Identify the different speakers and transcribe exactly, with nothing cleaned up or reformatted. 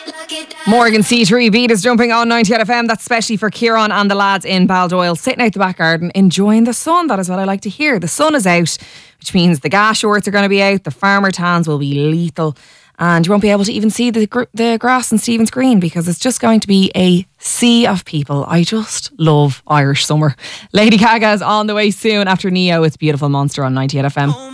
Speaker 1: Morgan C three Beat is jumping on ninety-eight F M. That's especially for Kieran and the lads in Baldoyle, sitting out the back garden enjoying the sun. That is what I like to hear. The sun is out, which means the gas shorts are going to be out. The farmer tans will be lethal, and you won't be able to even see the gr- the grass in Stephen's Green because it's just going to be a sea of people. I just love Irish summer. Lady Gaga is on the way soon after Neo. It's Beautiful Monster on ninety-eight F M.